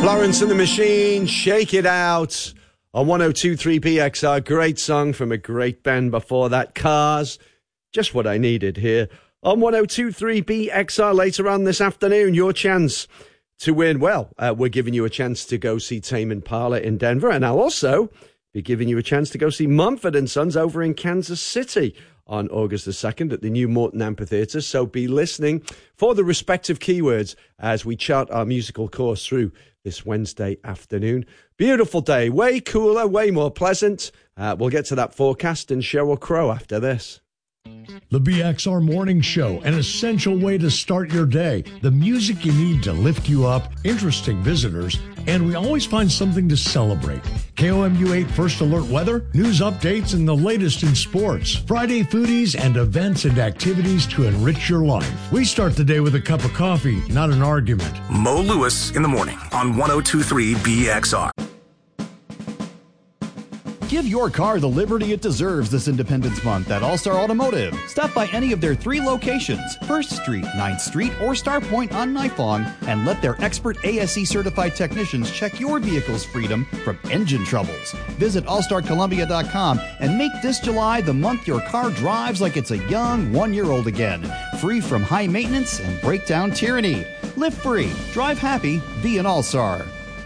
Florence and the Machine, Shake It Out on 102.3 BXR. Great song from a great band before that. Cars, just what I needed here on 102.3 BXR. Later on this afternoon, your chance to win. Well, we're giving you a chance to go see Tame Impala in Denver, and I'll also be giving you a chance to go see Mumford & Sons over in Kansas City on August the 2nd at the new Morton Amphitheatre. So be listening for the respective keywords as we chart our musical course through this Wednesday afternoon. Beautiful day, way cooler, way more pleasant. We'll get to that forecast and Sheryl Crow after this. The BXR Morning Show, an essential way to start your day. The music you need to lift you up, interesting visitors, and we always find something to celebrate. KOMU 8 First Alert weather, news updates, and the latest in sports. Friday foodies and events and activities to enrich your life. We start the day with a cup of coffee, not an argument. Mo Lewis in the morning on 102.3 BXR. Give your car the liberty it deserves this Independence Month at All-Star Automotive. Stop by any of their 3 locations, 1st Street, 9th Street, or Star Point on Nifong, and let their expert ASE-certified technicians check your vehicle's freedom from engine troubles. Visit allstarcolumbia.com and make this July the month your car drives like it's a young 1-year-old again, free from high maintenance and breakdown tyranny. Live free, drive happy, be an All-Star.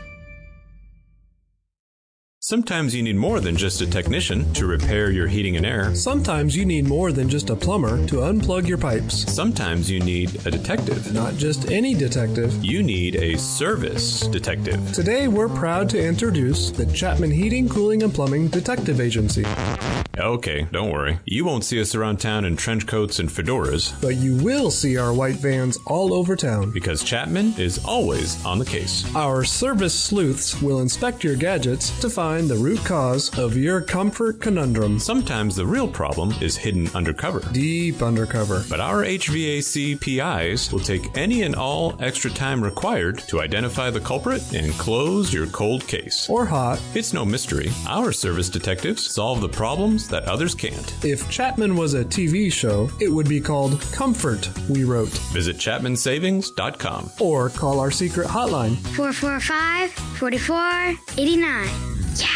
Sometimes you need more than just a technician to repair your heating and air. Sometimes you need more than just a plumber to unplug your pipes. Sometimes you need a detective. Not just any detective. You need a service detective. Today we're proud to introduce the Chapman Heating, Cooling, and Plumbing Detective Agency. Okay, don't worry. You won't see us around town in trench coats and fedoras. But you will see our white vans all over town. Because Chapman is always on the case. Our service sleuths will inspect your gadgets to find the root cause of your comfort conundrum. Sometimes the real problem is hidden undercover. Deep undercover. But our HVAC PIs will take any and all extra time required to identify the culprit and close your cold case. Or hot. It's no mystery. Our service detectives solve the problems that others can't. If Chapman was a TV show, it would be called Comfort, we wrote. Visit ChapmanSavings.com. Or call our secret hotline. 445-4489. Yeah!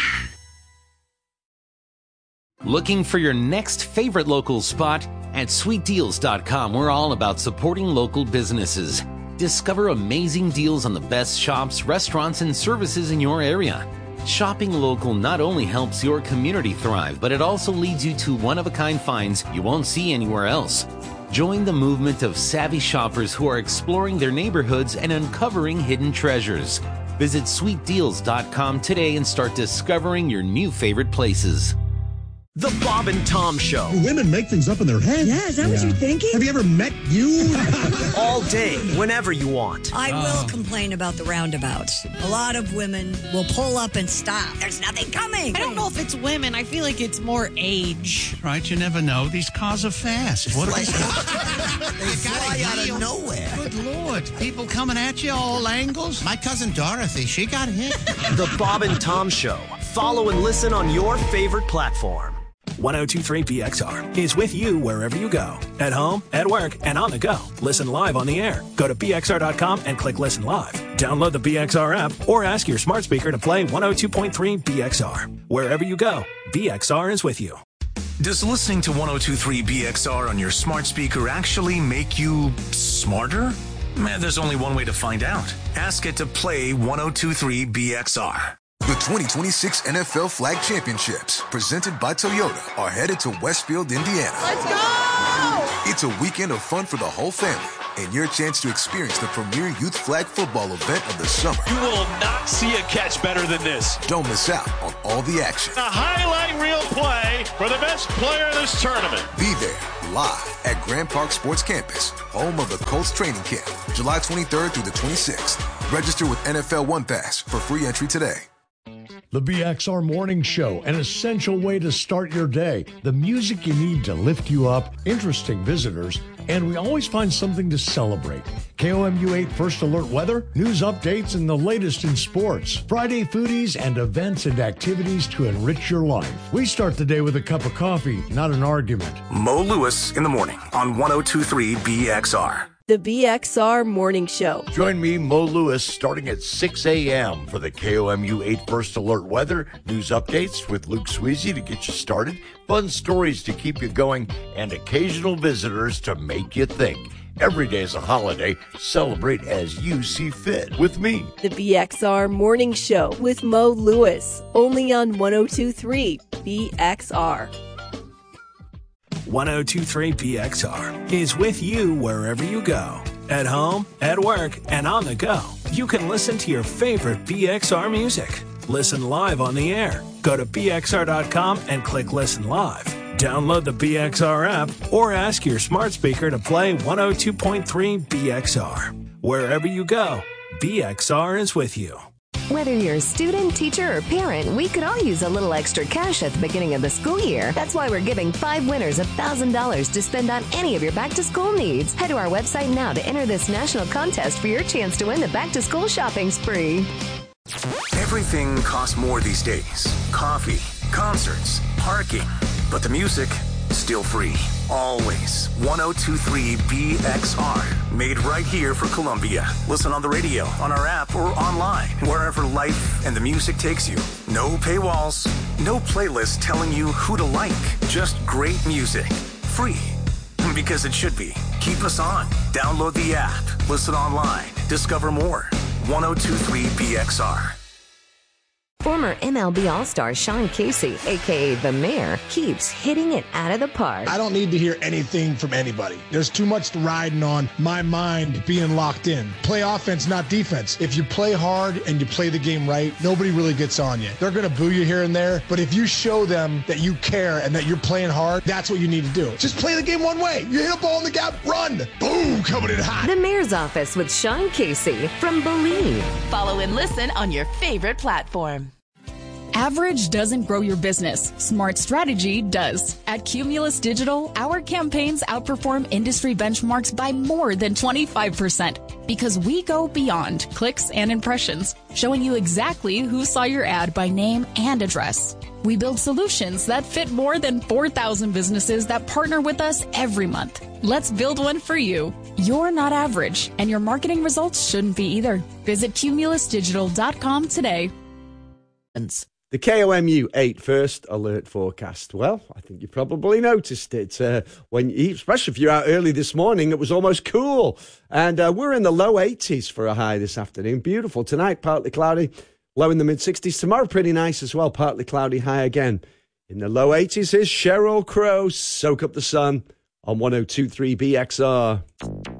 Looking for your next favorite local spot? At SweetDeals.com, we're all about supporting local businesses. Discover amazing deals on the best shops, restaurants, and services in your area. Shopping local not only helps your community thrive, but it also leads you to one-of-a-kind finds you won't see anywhere else. Join the movement of savvy shoppers who are exploring their neighborhoods and uncovering hidden treasures. Visit SweetDeals.com today and start discovering your new favorite places. The Bob and Tom Show. Women make things up in their heads. Yeah, is that what you're thinking? Have you ever met you? All day, whenever you want. I will complain about the roundabouts. A lot of women will pull up and stop. There's nothing coming. I don't know if it's women. I feel like it's more age. Right, you never know. These cars are fast. What They fly out of nowhere. Good Lord. People coming at you all angles. My cousin Dorothy, she got hit. The Bob and Tom Show. Follow and listen on your favorite platform. 102.3 BXR is with you wherever you go. At home, at work, and on the go. Listen live on the air. Go to BXR.com and click Listen Live. Download the BXR app or ask your smart speaker to play 102.3 BXR. Wherever you go, BXR is with you. Does listening to 102.3 BXR on your smart speaker actually make you smarter? There's only one way to find out. Ask it to play 102.3 BXR. The 2026 NFL Flag Championships, presented by Toyota, are headed to Westfield, Indiana. Let's go! It's a weekend of fun for the whole family and your chance to experience the premier youth flag football event of the summer. You will not see a catch better than this. Don't miss out on all the action. A highlight reel play for the best player in this tournament. Be there live at Grand Park Sports Campus, home of the Colts training camp, July 23rd through the 26th. Register with NFL One Pass for free entry today. The BXR Morning Show, an essential way to start your day. The music you need to lift you up, interesting visitors, and we always find something to celebrate. KOMU 8 First Alert weather, news updates, and the latest in sports. Friday foodies and events and activities to enrich your life. We start the day with a cup of coffee, not an argument. Mo Lewis in the morning on 102.3 BXR. The BXR Morning Show. Join me, Mo Lewis, starting at 6 a.m. for the KOMU 8 First Alert weather, news updates with Luke Sweezy to get you started, fun stories to keep you going, and occasional visitors to make you think. Every day is a holiday. Celebrate as you see fit with me. The BXR Morning Show with Mo Lewis. Only on 102.3 BXR. 102.3 BXR is with you wherever you go. At home, at work, and on the go. You can listen to your favorite BXR music. Listen live on the air. Go to BXR.com and click Listen Live. Download the BXR app or ask your smart speaker to play 102.3 BXR. Wherever you go, BXR is with you. Whether you're a student, teacher, or parent, we could all use a little extra cash at the beginning of the school year. That's why we're giving 5 winners $1,000 to spend on any of your back-to-school needs. Head to our website now to enter this national contest for your chance to win the back-to-school shopping spree. Everything costs more these days. Coffee, concerts, parking. But the music, still free. Always. 102.3 BXR. Made right here for Columbia. Listen on the radio, on our app, or online. Wherever life and the music takes you. No paywalls. No playlist telling you who to like. Just great music. Free. Because it should be. Keep us on. Download the app. Listen online. Discover more. 102.3 BXR. Former MLB All-Star Sean Casey, a.k.a. The Mayor, keeps hitting it out of the park. I don't need to hear anything from anybody. There's too much riding on my mind being locked in. Play offense, not defense. If you play hard and you play the game right, nobody really gets on you. They're going to boo you here and there, but if you show them that you care and that you're playing hard, that's what you need to do. Just play the game one way. You hit a ball in the gap, run. Boom, coming in hot. The Mayor's Office with Sean Casey from Believe. Follow and listen on your favorite platform. Average doesn't grow your business. Smart strategy does. At Cumulus Digital, our campaigns outperform industry benchmarks by more than 25% because we go beyond clicks and impressions, showing you exactly who saw your ad by name and address. We build solutions that fit more than 4,000 businesses that partner with us every month. Let's build one for you. You're not average, and your marketing results shouldn't be either. Visit cumulusdigital.com today. The KOMU 8 First Alert forecast. Well, I think you probably noticed it. Especially if you're out early this morning, it was almost cool. And we're in the low 80s for a high this afternoon. Beautiful. Tonight, partly cloudy, low in the mid-60s. Tomorrow, pretty nice as well. Partly cloudy, high again. In the low 80s, here's Sheryl Crow, Soak Up the Sun on 102.3 BXR.